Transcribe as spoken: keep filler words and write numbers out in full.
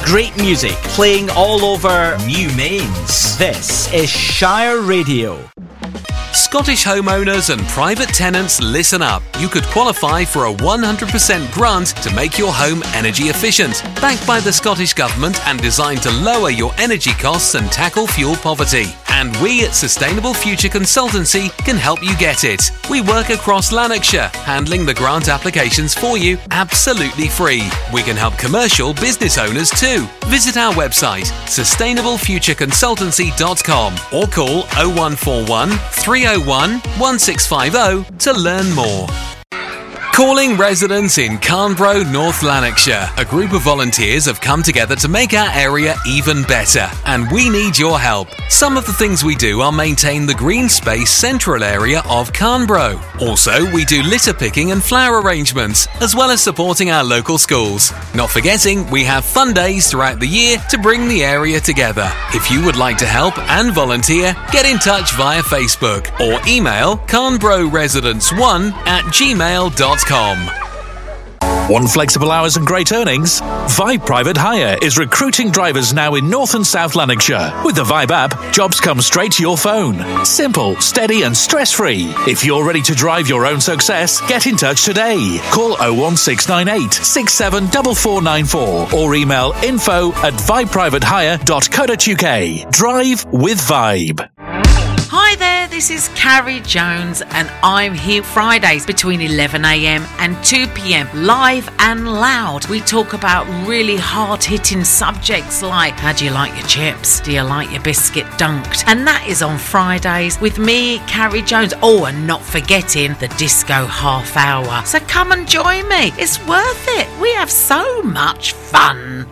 Great music playing all over New Mains. This is Shire Radio. Scottish homeowners and private tenants, listen up. You could qualify for a one hundred percent grant to make your home energy efficient, backed by the Scottish Government and designed to lower your energy costs and tackle fuel poverty. And we at Sustainable Future Consultancy can help you get it. We work across Lanarkshire, handling the grant applications for you absolutely free. We can help commercial business owners too. Visit our website, sustainable future consultancy dot com, or call oh one four one, three oh one, one six five oh to learn more. Calling residents in Carnbro, North Lanarkshire. A group of volunteers have come together to make our area even better, and we need your help. Some of the things we do are maintain the green space central area of Carnbro. Also, we do litter picking and flower arrangements, as well as supporting our local schools. Not forgetting, we have fun days throughout the year to bring the area together. If you would like to help and volunteer, get in touch via Facebook or email carnbroresidents one at gmail dot com. Want flexible hours and great earnings? Vibe Private Hire is recruiting drivers now in North and South Lanarkshire. With the Vibe app, jobs come straight to your phone. Simple, steady and stress-free. If you're ready to drive your own success, get in touch today. Call oh one six nine eight, six seven four four nine four or email info at vibe private hire dot co dot uk. Drive with Vibe. Hi there, this is Carrie Jones and I'm here Fridays between eleven a m and two p m live and loud. We talk about really hard-hitting subjects like how do you like your chips? Do you like your biscuit dunked? And that is on Fridays with me, Carrie Jones. Oh, and not forgetting the disco half hour. So come and join me. It's worth it. We have so much fun.